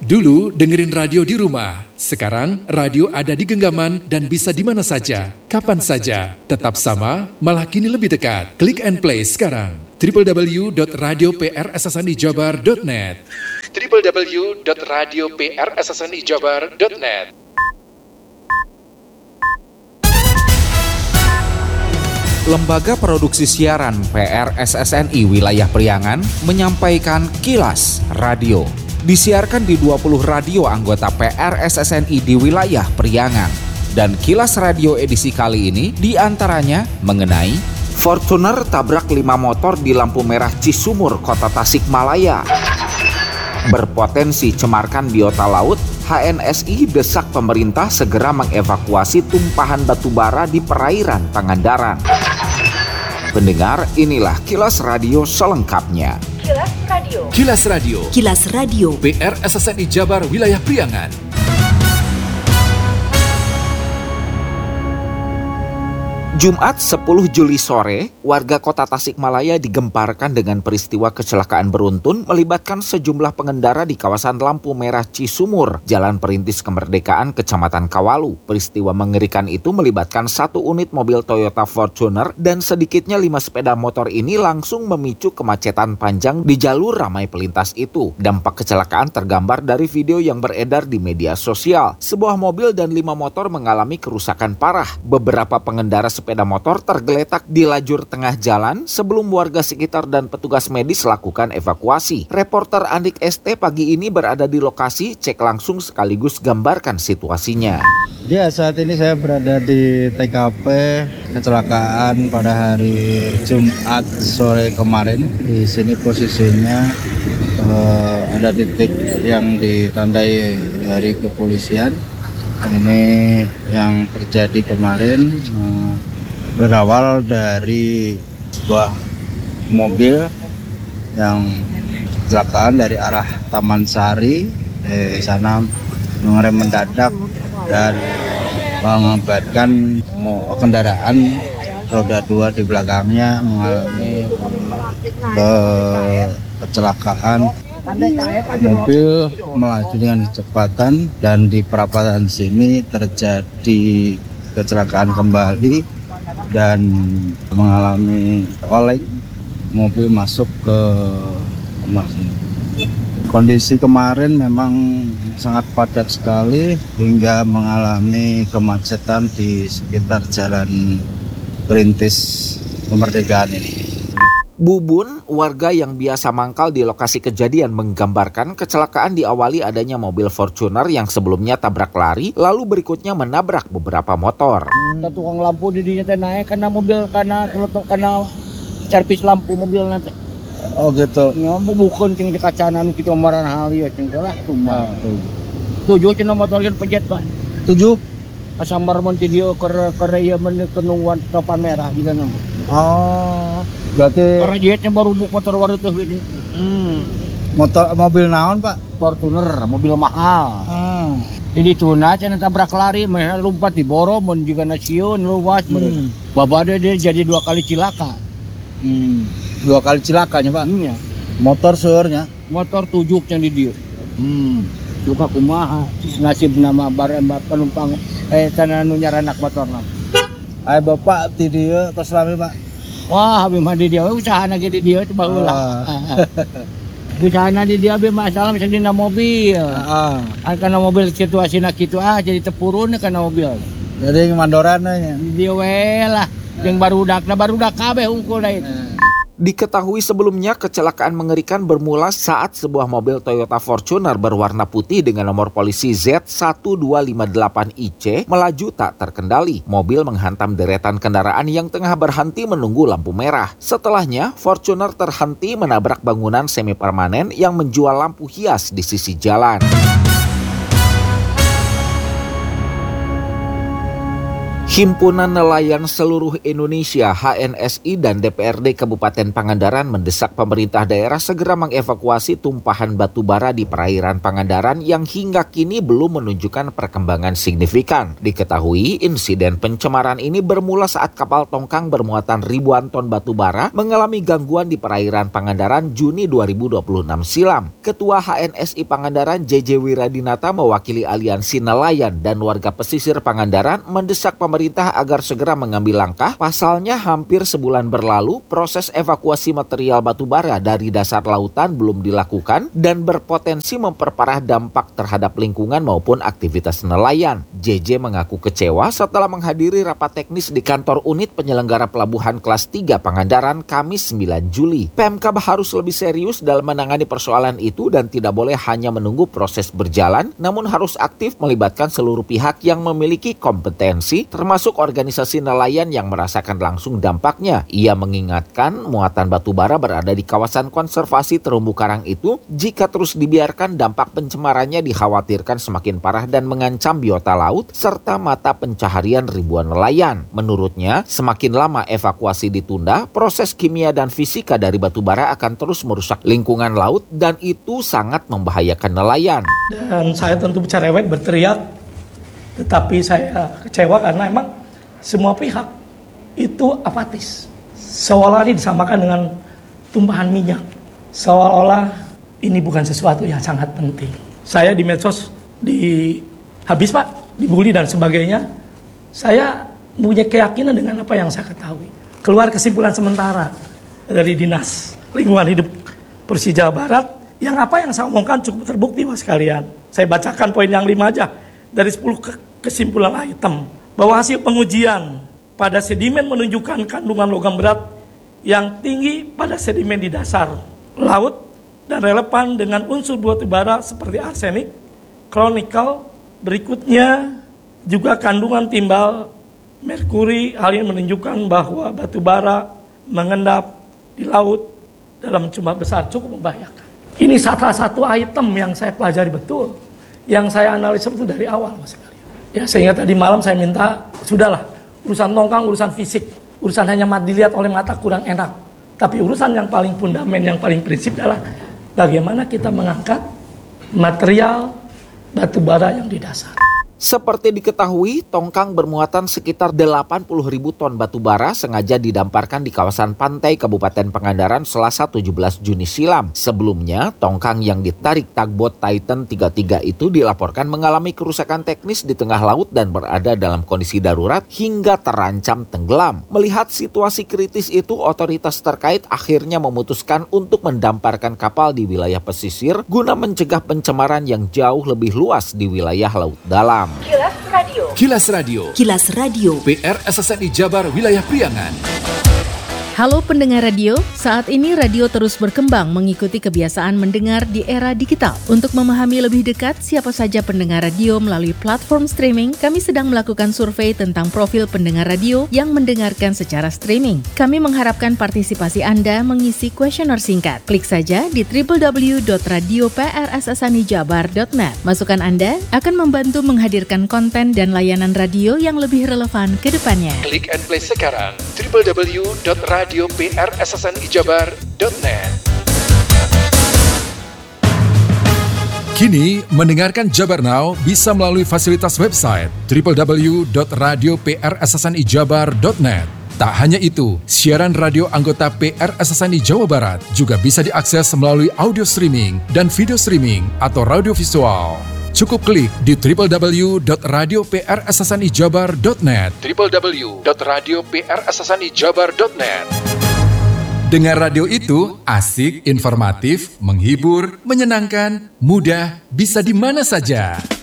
Dulu dengerin radio di rumah, sekarang radio ada di genggaman dan bisa di mana saja, kapan saja. Tetap sama, malah kini lebih dekat. Klik and play sekarang. www.radioprssnijabar.net www.radioprssnijabar.net. Lembaga Produksi Siaran PRSSNI Wilayah Priangan menyampaikan Kilas Radio. Disiarkan di 20 radio anggota PRSSNI di wilayah Priangan. Dan Kilas Radio edisi kali ini diantaranya mengenai Fortuner tabrak 5 motor di lampu merah Cisumur, Kota Tasikmalaya. Berpotensi cemarkan biota laut, HNSI desak pemerintah segera mengevakuasi tumpahan batubara di perairan Pangandaran. Pendengar, inilah Kilas Radio selengkapnya. Kilas Radio. Kilas Radio. Kilas Radio. PRSSNI Jabar Wilayah Priangan. Jumat 10 Juli sore, warga Kota Tasikmalaya digemparkan dengan peristiwa kecelakaan beruntun melibatkan sejumlah pengendara di kawasan lampu merah Cisumur, Jalan Perintis Kemerdekaan, Kecamatan Kawalu. Peristiwa mengerikan itu melibatkan 1 unit mobil Toyota Fortuner dan sedikitnya 5 sepeda motor ini langsung memicu kemacetan panjang di jalur ramai pelintas itu. Dampak kecelakaan tergambar dari video yang beredar di media sosial. Sebuah mobil dan 5 motor mengalami kerusakan parah. Beberapa pengendara sepeda motor tergeletak di lajur tengah jalan sebelum warga sekitar dan petugas medis lakukan evakuasi. Reporter Andik ST pagi ini berada di lokasi, cek langsung sekaligus gambarkan situasinya. Ya, saat ini saya berada di TKP kecelakaan pada hari Jumat sore kemarin. Di sini posisinya ada titik yang ditandai dari kepolisian. Ini yang terjadi kemarin berawal dari sebuah mobil yang kecelakaan dari arah Taman Sari sana mengerem mendadak dan mengakibatkan kendaraan roda 2 di belakangnya mengalami kecelakaan. Mobil melaju dengan kecepatan dan di perapatan sini terjadi kecelakaan kembali dan mengalami oleng, mobil masuk ke emasnya. Kondisi kemarin memang sangat padat sekali hingga mengalami kemacetan di sekitar Jalan Perintis Kemerdekaan ini. Bubun, warga yang biasa mangkal di lokasi kejadian, menggambarkan kecelakaan diawali adanya mobil Fortuner yang sebelumnya tabrak lari, lalu berikutnya menabrak beberapa motor. Tukang lampu di dinya teh naik karena mobil karena servis lampu mobil nanti. Oh gitu. Nyamuk bukan cing di kacanan kita omaran hal ya cing lah cuma. 7 cenah motor yang pejet Pak. 7 Asambar mun ti dieu keur ieu men kenungguan topan merah juga nama. Oh, berarti Karena jetnya baru motor baru tuh ini. mobil naon Pak? Fortuner, mobil mahal. Jadi tuna cenah tabrak lari, meh lompat di boro mun juga nasieun luas bener. Babade dia jadi 2 kali cilaka. 2 kali cilakanya Pak? Iya. Motor seurnya? Motor 7 yang di dieu. Juga kumaha nasib nama bareng penumpang tanah nu nyaranak motor nama. Ay Bapak ti dieu tos rame Pak. Wah, abi mah di dia usahana ge di dia coba ulah. Usahana di dia be masalah misal dina mobil. Karena mobil situasina kitu jadi tepurun kana mobil. Jadi mandoran nya. Di dia we lah. Jeung barudak kabeh hungkul da itu. Diketahui sebelumnya kecelakaan mengerikan bermula saat sebuah mobil Toyota Fortuner berwarna putih dengan nomor polisi Z1258IC melaju tak terkendali. Mobil menghantam deretan kendaraan yang tengah berhenti menunggu lampu merah. Setelahnya, Fortuner terhenti menabrak bangunan semi permanen yang menjual lampu hias di sisi jalan. Himpunan Nelayan Seluruh Indonesia HNSI dan DPRD Kabupaten Pangandaran mendesak pemerintah daerah segera mengevakuasi tumpahan batu bara di perairan Pangandaran yang hingga kini belum menunjukkan perkembangan signifikan. Diketahui insiden pencemaran ini bermula saat kapal tongkang bermuatan ribuan ton batu bara mengalami gangguan di perairan Pangandaran Juni 2026 silam. Ketua HNSI Pangandaran JJ Wiradinata mewakili aliansi nelayan dan warga pesisir Pangandaran mendesak pemerintah agar segera mengambil langkah. Pasalnya hampir sebulan berlalu proses evakuasi material batu bara dari dasar lautan belum dilakukan dan berpotensi memperparah dampak terhadap lingkungan maupun aktivitas nelayan. JJ mengaku kecewa setelah menghadiri rapat teknis di kantor unit penyelenggara pelabuhan kelas 3 Pangandaran Kamis 9 Juli. Pemkab harus lebih serius dalam menangani persoalan itu dan tidak boleh hanya menunggu proses berjalan, namun harus aktif melibatkan seluruh pihak yang memiliki kompetensi termasuk organisasi nelayan yang merasakan langsung dampaknya. Ia mengingatkan muatan batu bara berada di kawasan konservasi terumbu karang itu jika terus dibiarkan dampak pencemarannya dikhawatirkan semakin parah dan mengancam biota laut serta mata pencaharian ribuan nelayan. Menurutnya, semakin lama evakuasi ditunda, proses kimia dan fisika dari batu bara akan terus merusak lingkungan laut dan itu sangat membahayakan nelayan. Dan saya tentu cerewet berteriak, tetapi saya kecewa karena emang semua pihak itu apatis. Seolah-olah ini disamakan dengan tumpahan minyak. Seolah-olah ini bukan sesuatu yang sangat penting. Saya di medsos habis Pak, dibully dan sebagainya. Saya punya keyakinan dengan apa yang saya ketahui. Keluar kesimpulan sementara dari Dinas Lingkungan Hidup Provinsi Jawa Barat, yang apa yang saya omongkan cukup terbukti Mas sekalian. Saya bacakan poin yang 5 aja. Dari 10 kesimpulan item, bahwa hasil pengujian pada sedimen menunjukkan kandungan logam berat yang tinggi pada sedimen di dasar laut dan relevan dengan unsur batu bara seperti arsenik, kronikal. Berikutnya juga kandungan timbal merkuri, hal yang menunjukkan bahwa batu bara mengendap di laut dalam jumlah besar cukup membahayakan. Ini salah satu item yang saya pelajari betul, yang saya analisa itu dari awal Mas sekalian. Ya, sehingga tadi malam saya minta, sudahlah, urusan tongkang, urusan fisik, urusan hanya dilihat oleh mata kurang enak. Tapi urusan yang paling fundamental, yang paling prinsip adalah bagaimana kita mengangkat material batu bara yang di dasar. Seperti diketahui, tongkang bermuatan sekitar 80.000 ton batu bara sengaja didamparkan di kawasan pantai Kabupaten Pangandaran Selasa 17 Juni silam. Sebelumnya, tongkang yang ditarik tugboat Titan 33 itu dilaporkan mengalami kerusakan teknis di tengah laut dan berada dalam kondisi darurat hingga terancam tenggelam. Melihat situasi kritis itu, otoritas terkait akhirnya memutuskan untuk mendamparkan kapal di wilayah pesisir guna mencegah pencemaran yang jauh lebih luas di wilayah laut dalam. Kilas Radio. Kilas Radio. Kilas Radio. PR SSNI Jabar Wilayah Priangan. Halo pendengar radio, saat ini radio terus berkembang mengikuti kebiasaan mendengar di era digital. Untuk memahami lebih dekat siapa saja pendengar radio melalui platform streaming, kami sedang melakukan survei tentang profil pendengar radio yang mendengarkan secara streaming. Kami mengharapkan partisipasi Anda mengisi kuesioner singkat. Klik saja di www.radioprssanijabar.net. Masukan Anda akan membantu menghadirkan konten dan layanan radio yang lebih relevan ke depannya. Klik and play sekarang www.radioprssanijabar.net. Kini, mendengarkan Jabar Now bisa melalui fasilitas website www.radioprssanijabar.net. Tak hanya itu, siaran radio anggota PRSSNI Jawa Barat juga bisa diakses melalui audio streaming dan video streaming atau radio visual. Cukup klik di www.radioprssanijabar.net www.radioprssanijabar.net. Dengar radio itu asik, informatif, menghibur, menyenangkan, mudah, bisa di mana saja.